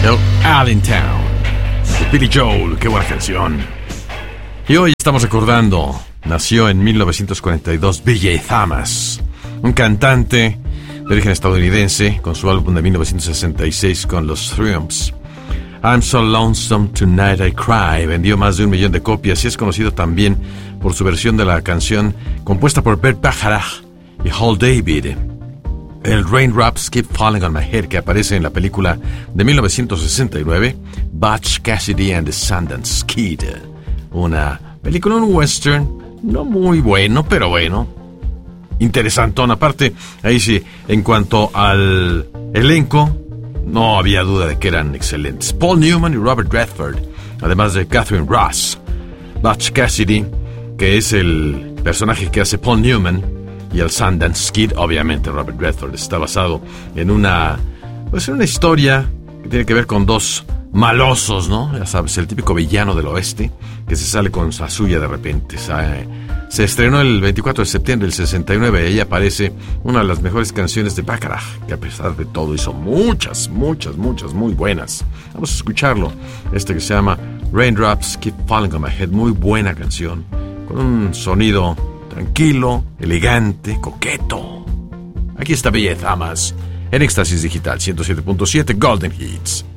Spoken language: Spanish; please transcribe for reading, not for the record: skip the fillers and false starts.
El Allentown de Billy Joel, qué buena canción. Y hoy estamos recordando, nació en 1942 B.J. Thomas, un cantante de origen estadounidense, con su álbum de 1966 con los Triumphs. I'm So Lonesome Tonight I Cry vendió más de 1 millón de copias y es conocido también por su versión de la canción compuesta por Bert Bacharach y Hal David, el Raindrops Keep Falling on My Head, que aparece en la película de 1969 Butch Cassidy and the Sundance Kid, una película, un western no muy bueno, pero bueno, interesantón. Aparte, ahí sí, en cuanto al elenco, no había duda de que eran excelentes. Paul Newman y Robert Redford, además de Catherine Ross. Butch Cassidy, que es el personaje que hace Paul Newman, y el Sundance Kid, obviamente Robert Redford, está basado en una historia que tiene que ver con dos malosos, ¿no? Ya sabes, el típico villano del oeste que se sale con sa suya de repente. Se estrenó el 24 de septiembre del 69 y ahí aparece una de las mejores canciones de Bacharach, que a pesar de todo hizo muchas muy buenas. Vamos a escucharlo, que se llama Raindrops Keep Falling on My Head, muy buena canción, con un sonido tranquilo, elegante, coqueto. Aquí está B.J. Thomas en Éxtasis Digital 107.7 Golden Hits.